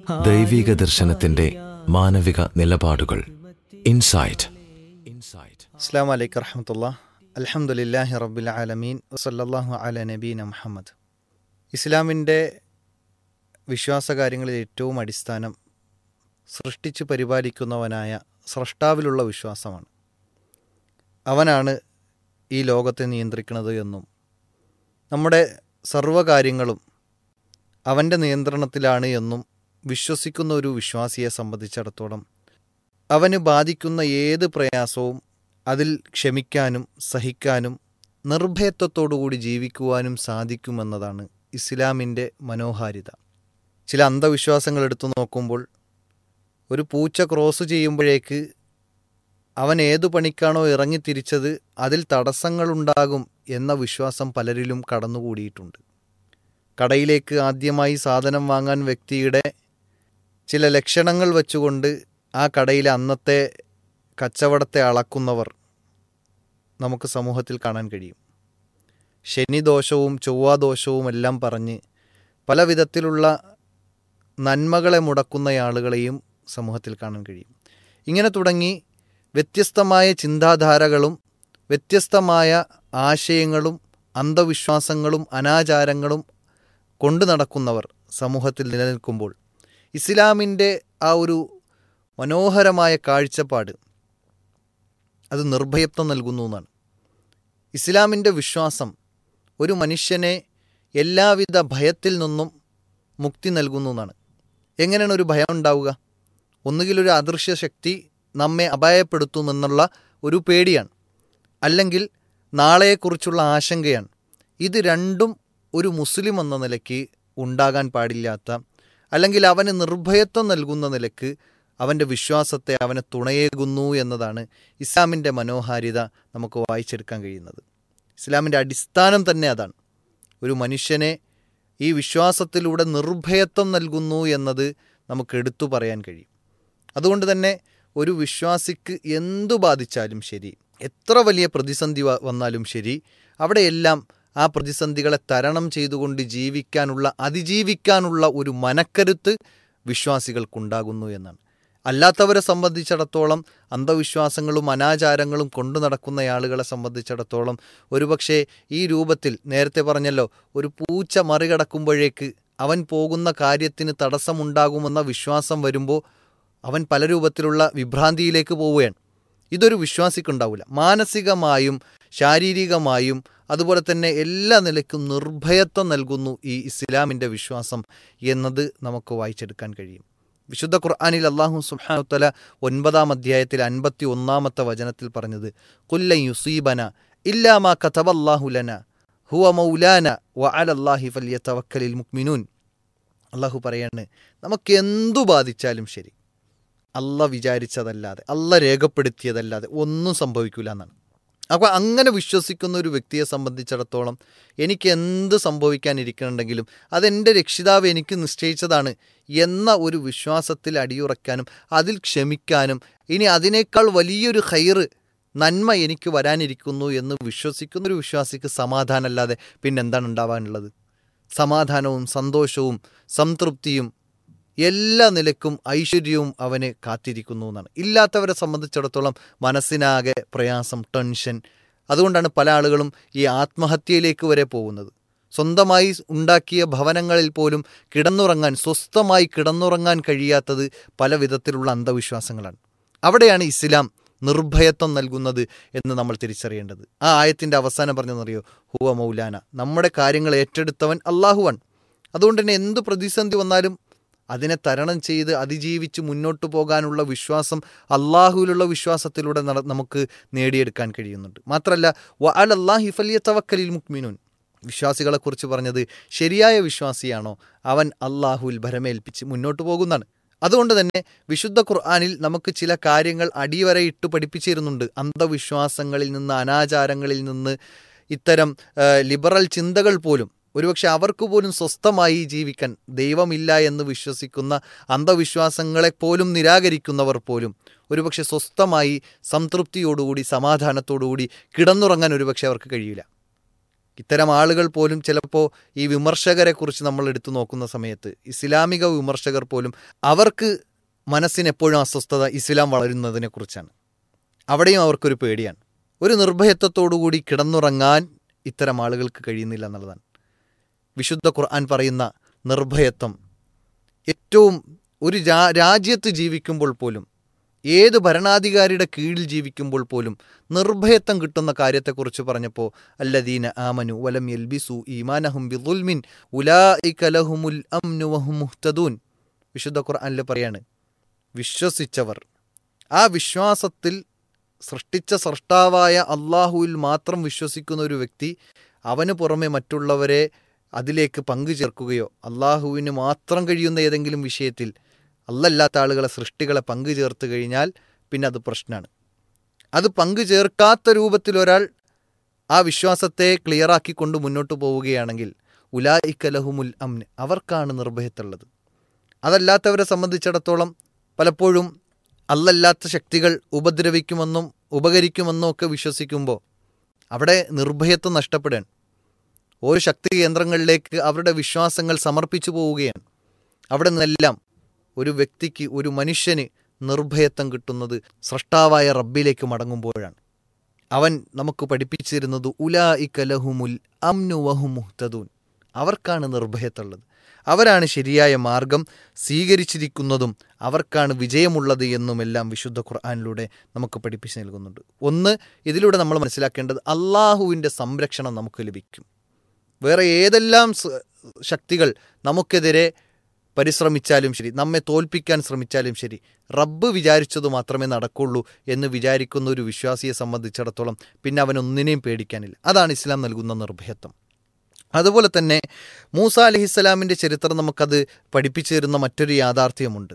ദൈവിക ദർശനത്തിന്റെ മാനവിക നിലപാടുകൾ. ഇൻസൈറ്റ്. അസ്സലാമു അലൈക്കും വറഹ്മത്തുള്ളാഹി. അൽഹംദുലില്ലാഹി റബ്ബിൽ ആലമീൻ വസല്ലല്ലാഹു അലാ നബീന മുഹമ്മദ്. ഇസ്ലാമിൻ്റെ വിശ്വാസകാര്യങ്ങളിൽ ഏറ്റവും അടിസ്ഥാനം സൃഷ്ടിച്ച് പരിപാലിക്കുന്നവനായ സ്രഷ്ടാവിലുള്ള വിശ്വാസമാണ്. അവനാണ് ഈ ലോകത്തെ നിയന്ത്രിക്കുന്നത് എന്നും നമ്മുടെ സർവ്വകാര്യങ്ങളും അവൻ്റെ നിയന്ത്രണത്തിലാണ് എന്നും വിശ്വസിക്കുന്ന ഒരു വിശ്വാസിയെ സംബന്ധിച്ചിടത്തോളം അവന് ബാധിക്കുന്ന ഏത് പ്രയാസവും അതിൽ ക്ഷമിക്കാനും സഹിക്കാനും നിർഭയത്വത്തോടുകൂടി ജീവിക്കുവാനും സാധിക്കുമെന്നതാണ് ഇസ്ലാമിൻ്റെ മനോഹാരിത. ചില അന്ധവിശ്വാസങ്ങൾ എടുത്തു നോക്കുമ്പോൾ ഒരു പൂച്ച ക്രോസ് ചെയ്യുമ്പോഴേക്ക് അവൻ ഏതു പണിക്കാണോ ഇറങ്ങിത്തിരിച്ചത് അതിൽ തടസ്സങ്ങളുണ്ടാകും എന്ന വിശ്വാസം പലരിലും കടന്നുകൂടിയിട്ടുണ്ട്. കടയിലേക്ക് ആദ്യമായി സാധനം വാങ്ങാൻ വ്യക്തിയുടെ ചില ലക്ഷണങ്ങൾ വച്ചുകൊണ്ട് ആ കടയിലെ അന്നത്തെ കച്ചവടത്തെ അളക്കുന്നവർ നമുക്ക് സമൂഹത്തിൽ കാണാൻ കഴിയും. ശനിദോഷവും ചൊവ്വാദോഷവും എല്ലാം പറഞ്ഞ് പല വിധത്തിലുള്ള നന്മകളെ മുടക്കുന്ന ആളുകളെയും സമൂഹത്തിൽ കാണാൻ കഴിയും. ഇങ്ങനെ തുടങ്ങി വ്യത്യസ്തമായ ചിന്താധാരകളും വ്യത്യസ്തമായ ആശയങ്ങളും അന്ധവിശ്വാസങ്ങളും അനാചാരങ്ങളും കൊണ്ടു നടക്കുന്നവർ സമൂഹത്തിൽ നിലനിൽക്കുമ്പോൾ ഇസ്ലാമിൻ്റെ ആ ഒരു മനോഹരമായ കാഴ്ചപ്പാട് അത് നിർഭയത്വം നൽകുന്നു എന്നാണ്. ഇസ്ലാമിൻ്റെ വിശ്വാസം ഒരു മനുഷ്യനെ എല്ലാവിധ ഭയത്തിൽ നിന്നും മുക്തി നൽകുന്നു എന്നാണ്. എങ്ങനെയാണ് ഒരു ഭയം ഉണ്ടാവുക? ഒന്നുകിലൊരു അദൃശ്യ ശക്തി നമ്മെ അപായപ്പെടുത്തുമെന്നുള്ള ഒരു പേടിയാണ്, അല്ലെങ്കിൽ നാളെയെക്കുറിച്ചുള്ള ആശങ്കയാണ്. ഇത് രണ്ടും ഒരു മുസ്ലിം എന്ന നിലയ്ക്ക് ഉണ്ടാകാൻ പാടില്ലാത്ത, അല്ലെങ്കിൽ അവന് നിർഭയത്വം നൽകുന്ന നിലക്ക് അവൻ്റെ വിശ്വാസത്തെ അവനെ തുണയേകുന്നു എന്നതാണ് ഇസ്ലാമിൻ്റെ മനോഹാരിത നമുക്ക് വായിച്ചെടുക്കാൻ കഴിയുന്നത്. ഇസ്ലാമിൻ്റെ അടിസ്ഥാനം തന്നെ അതാണ്. ഒരു മനുഷ്യനെ ഈ വിശ്വാസത്തിലൂടെ നിർഭയത്വം നൽകുന്നു എന്നത് നമുക്ക് എടുത്തു പറയാൻ കഴിയും. അതുകൊണ്ട് തന്നെ ഒരു വിശ്വാസിക്ക് എന്തു ബാധിച്ചാലും ശരി, എത്ര വലിയ പ്രതിസന്ധി വന്നാലും ശരി, അവിടെയെല്ലാം ആ പ്രതിസന്ധികളെ തരണം ചെയ്തുകൊണ്ട് അതിജീവിക്കാനുള്ള ഒരു മനക്കരുത്ത് വിശ്വാസികൾക്കുണ്ടാകുന്നു എന്നാണ്. അല്ലാത്തവരെ സംബന്ധിച്ചിടത്തോളം അന്ധവിശ്വാസങ്ങളും അനാചാരങ്ങളും കൊണ്ടു നടക്കുന്ന ആളുകളെ സംബന്ധിച്ചിടത്തോളം ഒരുപക്ഷെ ഈ രൂപത്തിൽ നേരത്തെ പറഞ്ഞല്ലോ, ഒരു പൂച്ച മറികടക്കുമ്പോഴേക്ക് അവൻ പോകുന്ന കാര്യത്തിന് തടസ്സമുണ്ടാകുമെന്ന വിശ്വാസം വരുമ്പോൾ അവൻ പല രൂപത്തിലുള്ള വിഭ്രാന്തിയിലേക്ക് പോവുകയാണ്. ഇതൊരു വിശ്വാസിക്കുണ്ടാവില്ല. മാനസികമായും ശാരീരികമായും അതുപോലെ തന്നെ എല്ലാ നിലയ്ക്കും നിർഭയത്വം നൽകുന്നു ഈ ഇസ്ലാമിൻ്റെ വിശ്വാസം എന്നത് നമുക്ക് വായിച്ചെടുക്കാൻ കഴിയും. വിശുദ്ധ ഖുർആനിൽ അല്ലാഹു സുബ്ഹാനഹു വ തആല 9-ാം അധ്യായത്തിൽ 51-ാമത്തെ വചനത്തിൽ പറഞ്ഞത് ഖുല്ലൻ യുസീബന ഇല്ലാ മാ കതബല്ലാഹു ലനാ ഹുവ മൗലാന വ അലല്ലാഹി ഫല്യതവക്കലിൽ മുഅ്മിനൂൻ. അല്ലാഹു പറയാണ്, നമുക്ക് എന്തു ബാധിച്ചാലും ശരി, അല്ല വിചാരിച്ചതല്ലാതെ, അല്ല രേഖപ്പെടുത്തിയതല്ലാതെ ഒന്നും സംഭവിക്കില്ല എന്നാണ്. അപ്പോൾ അങ്ങനെ വിശ്വസിക്കുന്ന ഒരു വ്യക്തിയെ സംബന്ധിച്ചിടത്തോളം എനിക്ക് എന്ത് സംഭവിക്കാനിരിക്കുന്നുണ്ടെങ്കിലും അതെൻ്റെ രക്ഷിതാവ് എനിക്ക് നിശ്ചയിച്ചതാണ് എന്ന ഒരു വിശ്വാസത്തിൽ അടിയുറക്കാനും അതിൽ ക്ഷമിക്കാനും ഇനി അതിനേക്കാൾ വലിയൊരു ഖൈറ് നന്മ എനിക്ക് വരാനിരിക്കുന്നു എന്ന് വിശ്വസിക്കുന്നൊരു വിശ്വാസിക്ക് സമാധാനമല്ലാതെ പിന്നെന്താണ് ഉണ്ടാവാനുള്ളത്? സമാധാനവും സന്തോഷവും സംതൃപ്തിയും എല്ലാ നിലക്കും ഐശ്വര്യവും അവന് കാത്തിരിക്കുന്നു എന്നാണ്. ഇല്ലാത്തവരെ സംബന്ധിച്ചിടത്തോളം മനസ്സിനാകെ പ്രയാസം, ടെൻഷൻ. അതുകൊണ്ടാണ് പല ആളുകളും ഈ ആത്മഹത്യയിലേക്ക് വരെ പോകുന്നത്. സ്വന്തമായി ഉണ്ടാക്കിയ ഭവനങ്ങളിൽ പോലും സ്വസ്ഥമായി കിടന്നുറങ്ങാൻ കഴിയാത്തത് പല വിധത്തിലുള്ള അന്ധവിശ്വാസങ്ങളാണ്. അവിടെയാണ് ഇസ്ലാം നിർഭയത്വം നൽകുന്നത് എന്ന് നമ്മൾ തിരിച്ചറിയേണ്ടത്. ആ ആയത്തിൻ്റെ അവസാനം പറഞ്ഞെന്നറിയോ? ഹുവ മൗലാന, നമ്മുടെ കാര്യങ്ങൾ ഏറ്റെടുത്തവൻ അള്ളാഹുവാണ്. അതുകൊണ്ട് തന്നെ എന്ത് പ്രതിസന്ധി വന്നാലും അതിനെ തരണം ചെയ്ത് അതിജീവിച്ച് മുന്നോട്ട് പോകാനുള്ള വിശ്വാസം അള്ളാഹുവിലുള്ള വിശ്വാസത്തിലൂടെ നമുക്ക് നേടിയെടുക്കാൻ കഴിയുന്നുണ്ട്. മാത്രമല്ല വ അലല്ലാഹി ഫല്യതവക്കലിൽ മുഅ്മിനൂൻ, വിശ്വാസികളെക്കുറിച്ച് പറഞ്ഞത് ശരിയായ വിശ്വാസിയാണോ അവൻ അള്ളാഹുവിൽ ഭരമേൽപ്പിച്ച് മുന്നോട്ട് പോകുന്നതാണ്. അതുകൊണ്ട് തന്നെ വിശുദ്ധ ഖുർആനിൽ നമുക്ക് ചില കാര്യങ്ങൾ അടിവരയിട്ട് പഠിപ്പിച്ചിരുന്നുണ്ട്. അന്ധവിശ്വാസങ്ങളിൽ നിന്ന്, അനാചാരങ്ങളിൽ നിന്ന്, ഇത്തരം ലിബറൽ ചിന്തകൾ പോലും ഒരുപക്ഷെ അവർക്ക് പോലും സ്വസ്ഥമായി ജീവിക്കാൻ, ദൈവമില്ല എന്ന് വിശ്വസിക്കുന്ന അന്ധവിശ്വാസങ്ങളെപ്പോലും നിരാകരിക്കുന്നവർ പോലും ഒരുപക്ഷെ സ്വസ്ഥമായി സംതൃപ്തിയോടുകൂടി സമാധാനത്തോടുകൂടി കിടന്നുറങ്ങാൻ ഒരുപക്ഷെ അവർക്ക് കഴിയില്ല. ഇത്തരം ആളുകൾ പോലും ചിലപ്പോൾ ഈ വിമർശകരെക്കുറിച്ച് നമ്മൾ എടുത്തു നോക്കുന്ന സമയത്ത്, ഇസ്ലാമിക വിമർശകർ പോലും അവർക്ക് മനസ്സിന് എപ്പോഴും അസ്വസ്ഥത ഇസ്ലാം വളരുന്നതിനെക്കുറിച്ചാണ്. അവിടെയും അവർക്കൊരു പേടിയാണ്. ഒരു നിർഭയത്വത്തോടുകൂടി കിടന്നുറങ്ങാൻ ഇത്തരം ആളുകൾക്ക് കഴിയുന്നില്ല എന്നുള്ളതാണ്. വിശുദ്ധ ഖുർആൻ പറയുന്ന നിർഭയത്വം ഏറ്റവും ഒരു രാജ്യത്ത് ജീവിക്കുമ്പോൾ പോലും, ഏത് ഭരണാധികാരിയുടെ കീഴിൽ ജീവിക്കുമ്പോൾ പോലും നിർഭയത്വം കിട്ടുന്ന കാര്യത്തെക്കുറിച്ച് പറഞ്ഞപ്പോൾ അല്ലദീന ആമനു വലം യൽബിസു ഈമാനഹും ബിദുൽമിൻ ഉലൈക ലഹുമുൽ അംനു വഹും മുഹ്തദൂൻ. വിശുദ്ധ ഖുർആനിൽ പറയാണ്, വിശ്വസിച്ചവർ, ആ വിശ്വാസത്തിൽ സൃഷ്ടിച്ച സൃഷ്ടാവായ അള്ളാഹുവിൽ മാത്രം വിശ്വസിക്കുന്ന ഒരു വ്യക്തി അവന് പുറമെ മറ്റുള്ളവരെ അതിലേക്ക് പങ്കു ചേർക്കുകയോ അള്ളാഹുവിന് മാത്രം കഴിയുന്ന ഏതെങ്കിലും വിഷയത്തിൽ അല്ലല്ലാത്ത ആളുകളെ, സൃഷ്ടികളെ പങ്കു ചേർത്ത് കഴിഞ്ഞാൽ പിന്നെ അത് പ്രശ്നമാണ്. അത് പങ്കു ചേർക്കാത്ത രൂപത്തിൽ ഒരാൾ ആ വിശ്വാസത്തെ ക്ലിയറാക്കിക്കൊണ്ട് മുന്നോട്ട് പോവുകയാണെങ്കിൽ ഉലൈക ലഹുമുൽ അംൻ, അവർക്കാണ് നിർഭയത്തുള്ളത്. അതല്ലാത്തവരെ സംബന്ധിച്ചിടത്തോളം പലപ്പോഴും അല്ലല്ലാത്ത ശക്തികൾ ഉപദ്രവിക്കുമെന്നും ഉപകരിക്കുമെന്നും ഒക്കെ വിശ്വസിക്കുമ്പോൾ അവിടെ നിർഭയത്വം നഷ്ടപ്പെടുകയാണ്. ഓരോ ശക്തി കേന്ദ്രങ്ങളിലേക്ക് അവരുടെ വിശ്വാസങ്ങൾ സമർപ്പിച്ചു പോവുകയാണ്. അവിടെ നിന്നെല്ലാം ഒരു വ്യക്തിക്ക്, ഒരു മനുഷ്യന് നിർഭയത്വം കിട്ടുന്നത് സ്രഷ്ടാവായ റബ്ബിലേക്ക് മടങ്ങുമ്പോഴാണ്. അവൻ നമുക്ക് പഠിപ്പിച്ചിരുന്നത് ഉലൈക ലഹുമുൽ അംനു വഹും മുഹ്തദൂൻ, അവർക്കാണ് നിർഭയത്തുള്ളത്, അവരാണ് ശരിയായ മാർഗം സ്വീകരിച്ചിരിക്കുന്നതും അവർക്കാണ് വിജയമുള്ളത് എന്നുമെല്ലാം വിശുദ്ധ ഖുർആനിലൂടെ നമുക്ക് പഠിപ്പിച്ച് നൽകുന്നുണ്ട്. ഒന്ന്, ഇതിലൂടെ നമ്മൾ മനസ്സിലാക്കേണ്ടത് അള്ളാഹുവിൻ്റെ സംരക്ഷണം നമുക്ക് ലഭിക്കും. വേറെ ഏതെല്ലാം ശക്തികൾ നമുക്കെതിരെ പരിശ്രമിച്ചാലും ശരി, നമ്മെ തോൽപ്പിക്കാൻ ശ്രമിച്ചാലും ശരി, റബ്ബ് വിചാരിച്ചത് മാത്രമേ നടക്കുള്ളൂ എന്ന് വിചാരിക്കുന്ന ഒരു വിശ്വാസിയെ സംബന്ധിച്ചിടത്തോളം പിന്നെ അവനൊന്നിനെയും പേടിക്കാനില്ല. അതാണ് ഇസ്ലാം നൽകുന്ന നിർഭയത്വം. അതുപോലെ തന്നെ മൂസ അലൈഹിസ്സലാമിൻ്റെ ചരിത്രം നമുക്കത് പഠിപ്പിച്ചു തരുന്ന മറ്റൊരു യാഥാർത്ഥ്യമുണ്ട്.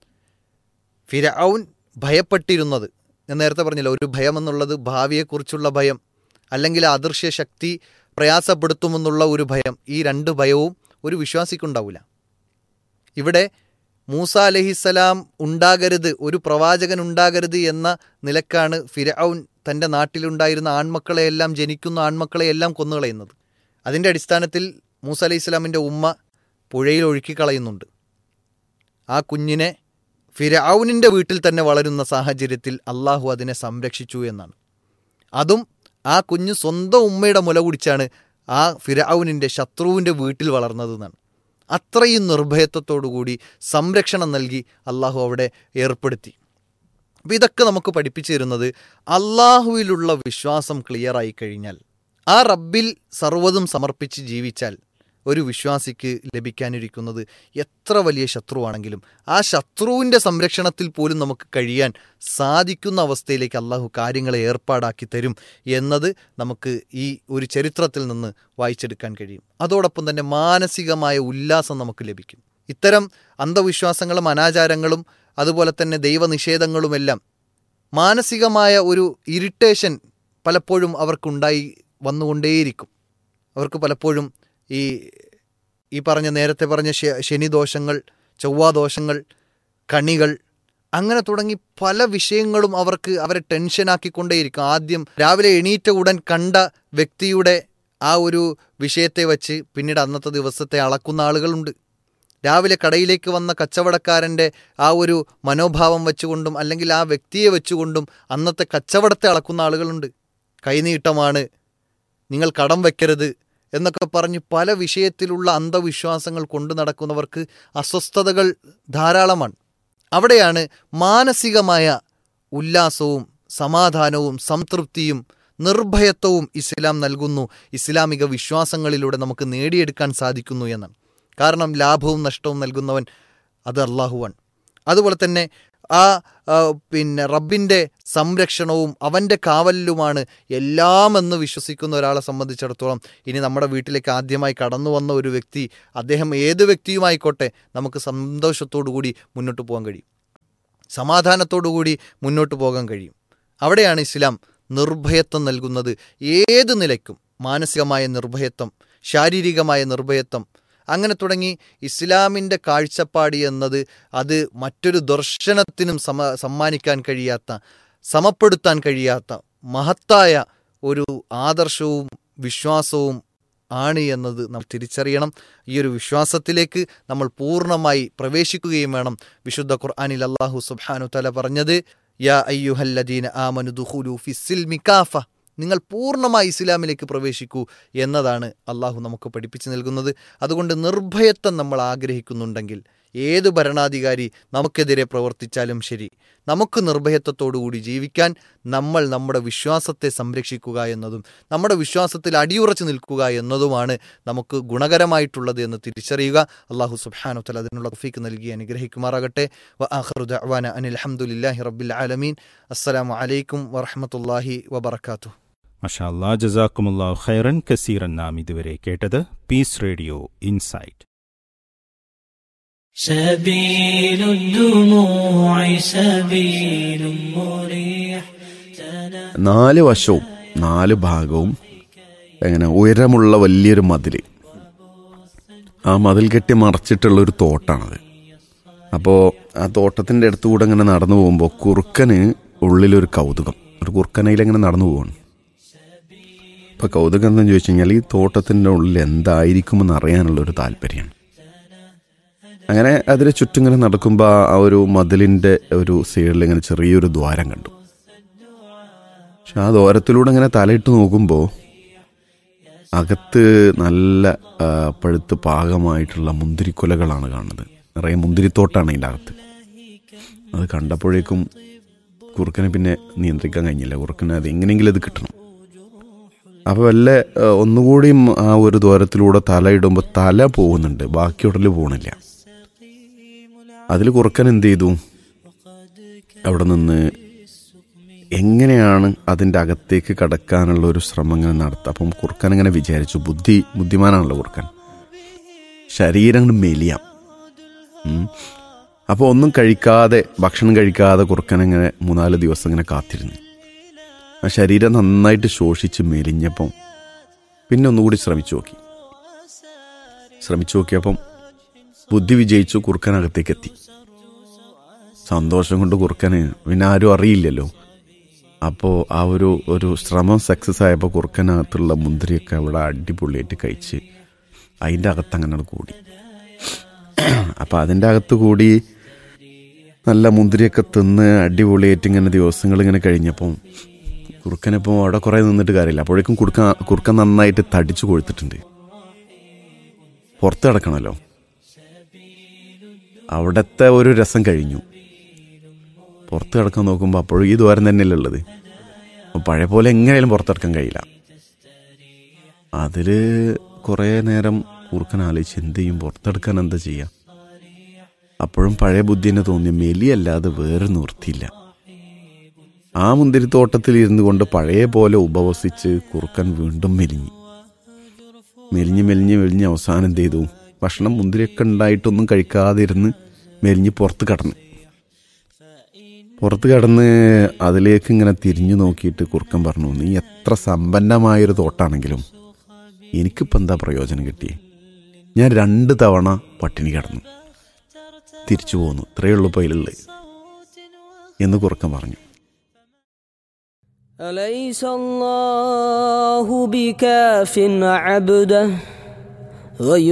ഫിർഔൻ ഭയപ്പെട്ടിരുന്നത്, ഞാൻ നേരത്തെ പറഞ്ഞില്ല, ഒരു ഭയം എന്നുള്ളത് ഭാവിയെക്കുറിച്ചുള്ള ഭയം, അല്ലെങ്കിൽ അദൃശ്യ ശക്തി പ്രയാസപ്പെടുത്തുമെന്നുള്ള ഒരു ഭയം. ഈ രണ്ട് ഭയവും ഒരു വിശ്വാസിക്കുണ്ടാവില്ല. ഇവിടെ മൂസ അലൈഹിസ്സലാം ഉണ്ടാകരുത്, ഒരു പ്രവാചകൻ ഉണ്ടാകരുത് എന്ന നിലക്കാണ് ഫിർഔൻ തൻ്റെ നാട്ടിലുണ്ടായിരുന്ന ആൺമക്കളെയെല്ലാം, ജനിക്കുന്ന ആൺമക്കളെയെല്ലാം കൊന്നുകളയുന്നത്. അതിൻ്റെ അടിസ്ഥാനത്തിൽ മൂസ അലൈഹിസ്സലാമിൻ്റെ ഉമ്മ പുഴയിൽ ഒഴുക്കിക്കളയുന്നുണ്ട്. ആ കുഞ്ഞിനെ ഫിർഔനിൻ്റെ വീട്ടിൽ തന്നെ വളരുന്ന സാഹചര്യത്തിൽ അള്ളാഹു അതിനെ സംരക്ഷിച്ചു എന്നാണ്. അതും ആ കുഞ്ഞ് സ്വന്തം ഉമ്മയുടെ മുല കുടിച്ചാണ് ആ ഫിർഔനിൻ്റെ ശത്രുവിൻ്റെ വീട്ടിൽ വളർന്നതെന്നാണ്. അത്രയും നിർഭയത്വത്തോടുകൂടി സംരക്ഷണം നൽകി അള്ളാഹു അവിടെ ഏർപ്പെടുത്തി. അപ്പോൾ ഇതൊക്കെ നമുക്ക് പഠിപ്പിച്ചു തരുന്നത് അള്ളാഹുവിലുള്ള വിശ്വാസം ക്ലിയറായി കഴിഞ്ഞാൽ, ആ റബ്ബിൽ സർവ്വതും സമർപ്പിച്ച് ജീവിച്ചാൽ ഒരു വിശ്വാസിക്ക് ലഭിക്കാനിരിക്കുന്നത് എത്ര വലിയ ശത്രുവാണെങ്കിലും ആ ശത്രുവിൻ്റെ സംരക്ഷണത്തിൽ പോലും നമുക്ക് കഴിയാൻ സാധിക്കുന്ന അവസ്ഥയിലേക്ക് അള്ളാഹു കാര്യങ്ങളെ ഏർപ്പാടാക്കി തരും എന്നത് നമുക്ക് ഈ ഒരു ചരിത്രത്തിൽ നിന്ന് വായിച്ചെടുക്കാൻ കഴിയും. അതോടൊപ്പം തന്നെ മാനസികമായ ഉല്ലാസം നമുക്ക് ലഭിക്കും. ഇത്തരം അന്ധവിശ്വാസങ്ങളും അനാചാരങ്ങളും അതുപോലെ തന്നെ ദൈവനിഷേധങ്ങളുമെല്ലാം മാനസികമായ ഒരു ഇറിറ്റേഷൻ പലപ്പോഴും അവർക്കുണ്ടായി വന്നുകൊണ്ടേയിരിക്കും. അവർക്ക് പലപ്പോഴും ഈ പറഞ്ഞ നേരത്തെ പറഞ്ഞ ശനിദോഷങ്ങൾ, ചൊവ്വാദോഷങ്ങൾ, കണികൾ, അങ്ങനെ തുടങ്ങി പല വിഷയങ്ങളും അവരെ ടെൻഷനാക്കിക്കൊണ്ടേയിരിക്കും. ആദ്യം രാവിലെ എണീറ്റ ഉടൻ കണ്ട വ്യക്തിയുടെ ആ ഒരു വിഷയത്തെ വച്ച് പിന്നീട് അന്നത്തെ ദിവസത്തെ അളക്കുന്ന ആളുകളുണ്ട്. രാവിലെ കടയിലേക്ക് വന്ന കച്ചവടക്കാരൻ്റെ ആ ഒരു മനോഭാവം വെച്ചുകൊണ്ടും അല്ലെങ്കിൽ ആ വ്യക്തിയെ വെച്ചുകൊണ്ടും അന്നത്തെ കച്ചവടത്തെ അളക്കുന്ന ആളുകളുണ്ട്. കൈനീട്ടമാണ്, നിങ്ങൾ കടം വയ്ക്കരുത് എന്നൊക്കെ പറഞ്ഞ് പല വിഷയത്തിലുള്ള അന്ധവിശ്വാസങ്ങൾ കൊണ്ടു നടക്കുന്നവർക്ക് അസ്വസ്ഥതകൾ ധാരാളമാണ്. അവിടെയാണ് മാനസികമായ ഉല്ലാസവും സമാധാനവും സംതൃപ്തിയും നിർഭയത്വവും ഇസ്ലാം നൽകുന്നു, ഇസ്ലാമിക വിശ്വാസങ്ങളിലൂടെ നമുക്ക് നേടിയെടുക്കാൻ സാധിക്കുന്നു എന്നാണ്. കാരണം ലാഭവും നഷ്ടവും നൽകുന്നവൻ അത് അള്ളാഹുവാണ്. അതുപോലെ തന്നെ റബ്ബിൻ്റെ സംരക്ഷണവും അവൻ്റെ കാവലിലുമാണ് എല്ലാമെന്ന് വിശ്വസിക്കുന്ന ഒരാളെ സംബന്ധിച്ചിടത്തോളം, ഇനി നമ്മുടെ വീട്ടിലേക്ക് ആദ്യമായി കടന്നു വന്ന ഒരു വ്യക്തി, അദ്ദേഹം ഏത് വ്യക്തിയുമായിക്കോട്ടെ, നമുക്ക് സന്തോഷത്തോടുകൂടി മുന്നോട്ട് പോകാൻ കഴിയും, സമാധാനത്തോടുകൂടി മുന്നോട്ട് പോകാൻ കഴിയും. അവിടെയാണ് ഇസ്ലാം നിർഭയത്വം നൽകുന്നത്. ഏത് നിലയ്ക്കും മാനസികമായ നിർഭയത്വം, ശാരീരികമായ നിർഭയത്വം, അങ്ങനെ തുടങ്ങി ഇസ്ലാമിൻ്റെ കാഴ്ചപ്പാട് എന്നത് അത് മറ്റൊരു ദർശനത്തിനും സമ്മാനിക്കാൻ കഴിയാത്ത, സമപ്പെടുത്താൻ കഴിയാത്ത മഹത്തായ ഒരു ആദർശവും വിശ്വാസവും ആണ് എന്നത് നാം തിരിച്ചറിയണം. ഈ ഒരു വിശ്വാസത്തിലേക്ക് നമ്മൾ പൂർണ്ണമായി പ്രവേശിക്കുകയും വേണം. വിശുദ്ധ ഖുർആനിൽ അല്ലാഹു സുബ്ഹാനഹു തആല പറഞ്ഞത്, യാ അയ്യുഹല്ലദീന ആമനു ദുഖൂലു ഫിസ്സിൽമി കാഫ, നിങ്ങൾ പൂർണ്ണമായി ഇസ്ലാമിലേക്ക് പ്രവേശിക്കൂ എന്നതാണ് അള്ളാഹു നമുക്ക് പഠിപ്പിച്ചു നൽകുന്നത്. അതുകൊണ്ട് നിർഭയത്വം നമ്മൾ ആഗ്രഹിക്കുന്നുണ്ടെങ്കിൽ ഏത് ഭരണാധികാരി നമുക്കെതിരെ പ്രവർത്തിച്ചാലും ശരി, നമുക്ക് നിർഭയത്വത്തോടുകൂടി ജീവിക്കാൻ നമ്മൾ നമ്മുടെ വിശ്വാസത്തെ സംരക്ഷിക്കുക എന്നതും നമ്മുടെ വിശ്വാസത്തിൽ അടിയുറച്ചു നിൽക്കുക എന്നതുമാണ് നമുക്ക് ഗുണകരമായിട്ടുള്ളത് എന്ന് തിരിച്ചറിയുക. അള്ളാഹു സുബ്ഹാനഹു വതആല അതിനുള്ള തൗഫീഖ് നൽകി അനുഗ്രഹിക്കുമാറാകട്ടെ. വആഖിറു ദഅ്വാന അനിൽ ഹംദുലില്ലാഹി റബ്ബിൽ ആലമീൻ. അസ്സലാമു അലൈക്കും വറഹ്മത്തുള്ളാഹി വബറകാതുഹു. മാഷാ അല്ലാഹ്, ജസാക്കുമുല്ലാഹു ഖൈറൻ കസീറൻ. നാം ഇതുവരെ കേട്ടത് പീസ് റേഡിയോ ഇൻസൈറ്റ്. سبيل الدموع سبيل مريح. 4 വശവും 4 ഭാഗവും എങ്ങനെ ഉയരമുള്ള വലിയൊരു മതിൽ, ആ മതിൽ കെട്ടി മറച്ചിട്ടുള്ളൊരു തോട്ടാണത്. അപ്പോൾ ആ തോട്ടത്തിൻ്റെ അടുത്തുകൂടെ ഇങ്ങനെ നടന്നു പോകുമ്പോൾ കുറുക്കന് ഉള്ളിലൊരു കൗതുകം, ഒരു കുറുക്കനയിലിങ്ങനെ നടന്നു പോവാണ്. അപ്പോൾ കൗതുകം എന്താണെന്ന് ചോദിച്ചു കഴിഞ്ഞാൽ ഈ തോട്ടത്തിൻ്റെ ഉള്ളിൽ എന്തായിരിക്കുമെന്ന് അറിയാനുള്ളൊരു താല്പര്യമാണ്. അങ്ങനെ അതിന് ചുറ്റും ഇങ്ങനെ നടക്കുമ്പോൾ ആ ഒരു മതിലിൻ്റെ ഒരു സൈഡിൽ ഇങ്ങനെ ചെറിയൊരു ദ്വാരം കണ്ടു. പക്ഷെ ആ ദ്വാരത്തിലൂടെ ഇങ്ങനെ തലയിട്ട് നോക്കുമ്പോൾ അകത്ത് നല്ല പഴുത്ത് പാകമായിട്ടുള്ള മുന്തിരിക്കുലകളാണ് കാണുന്നത്. നിറയെ മുന്തിരിത്തോട്ടാണ് അതിൻ്റെ അകത്ത്. അത് കണ്ടപ്പോഴേക്കും കുറുക്കനെ പിന്നെ നിയന്ത്രിക്കാൻ കഴിഞ്ഞില്ല. കുറുക്കന് അത് എങ്ങനെയെങ്കിലും അത് കിട്ടണം. അപ്പോൾ വല്ല ഒന്നുകൂടിയും ആ ഒരു ദ്വാരത്തിലൂടെ തലയിടുമ്പോൾ തല പോകുന്നുണ്ട്, ബാക്കി ഉടല് പോകണില്ല. അതിൽ കുറുക്കൻ എന്ത് ചെയ്തു, അവിടെ നിന്ന് എങ്ങനെയാണ് അതിൻ്റെ അകത്തേക്ക് കടക്കാനുള്ള ഒരു ശ്രമം ഇങ്ങനെ നടത്തുക. അപ്പം കുറുക്കൻ ഇങ്ങനെ വിചാരിച്ചു, ബുദ്ധിമാനാണല്ലോ കുറുക്കൻ, ശരീരം മെലിയാം. അപ്പോൾ ഒന്നും കഴിക്കാതെ, ഭക്ഷണം കഴിക്കാതെ കുറുക്കൻ ഇങ്ങനെ 3-4 ദിവസം ഇങ്ങനെ കാത്തിരുന്നു. ആ ശരീരം നന്നായിട്ട് ശോഷിച്ച് മെലിഞ്ഞപ്പം പിന്നെ ഒന്നുകൂടി ശ്രമിച്ചു നോക്കിയപ്പം ബുദ്ധി വിജയിച്ചു, കുറുക്കനകത്തേക്ക് എത്തി. സന്തോഷം കൊണ്ട് കുറുക്കന് പിന്നെ ആരും അറിയില്ലല്ലോ. അപ്പോൾ ആ ഒരു ശ്രമം സക്സസ് ആയപ്പോൾ കുറുക്കനകത്തുള്ള മുന്തിരിയൊക്കെ അവിടെ അടിപൊളിയായിട്ട് കഴിച്ച് അതിൻ്റെ അകത്ത് അങ്ങനെ കൂടി. അപ്പോൾ അതിൻ്റെ അകത്ത് കൂടി നല്ല മുന്തിരിയൊക്കെ തിന്ന് അടിപൊളിയായിട്ട് ഇങ്ങനെ ദിവസങ്ങളിങ്ങനെ കഴിഞ്ഞപ്പം കുറുക്കനിപ്പോൾ അവിടെ കുറേ നിന്നിട്ട് കാര്യമില്ല. അപ്പോഴേക്കും കുറുക്കൻ നന്നായിട്ട് തടിച്ചു കൊഴുത്തിട്ടുണ്ട്. പുറത്ത് കിടക്കണമല്ലോ. അവിടുത്തെ ഒരു രസം കഴിഞ്ഞു. പുറത്ത് കിടക്കാൻ നോക്കുമ്പോൾ അപ്പോഴും ഈ ദ്വാരം തന്നെയല്ലേ ഉള്ളത്. അപ്പോൾ പഴയ പോലെ എങ്ങനെയാലും പുറത്തെടുക്കാൻ കഴിയില്ല. അതിൽ കുറേ നേരം കുറുക്കൻ ആലോചിച്ച് എന്ത് ചെയ്യും, പുറത്തെടുക്കാൻ എന്താ ചെയ്യുക. അപ്പോഴും പഴയ ബുദ്ധി തന്നെ തോന്നി, മെലിയല്ലാതെ വേറെ നിവൃത്തിയില്ല. ആ മുന്തിരിത്തോട്ടത്തിൽ ഇരുന്നു കൊണ്ട് പഴയ പോലെ ഉപവസിച്ച് കുറുക്കൻ വീണ്ടും മെലിഞ്ഞ് അവസാനം എന്ത് ചെയ്തു, ഭക്ഷണം മുന്തിരിയൊക്കെ ഉണ്ടായിട്ടൊന്നും കഴിക്കാതെ ഇരുന്ന് മെലിഞ്ഞ് പുറത്ത് കടന്ന് അതിലേക്ക് ഇങ്ങനെ തിരിഞ്ഞു നോക്കിയിട്ട് കുറുക്കൻ പറഞ്ഞു, നീ എത്ര സമ്പന്നമായൊരു തോട്ടാണെങ്കിലും എനിക്കിപ്പോൾ എന്താ പ്രയോജനം കിട്ടിയേ? ഞാൻ 2 തവണ പട്ടിണി കിടന്നു, തിരിച്ചു പോന്നു, ഇത്രയേ ഉള്ളൂ പൈലുള്ളത് എന്ന് കുറുക്കൻ പറഞ്ഞു. أليس الله بكاف عبده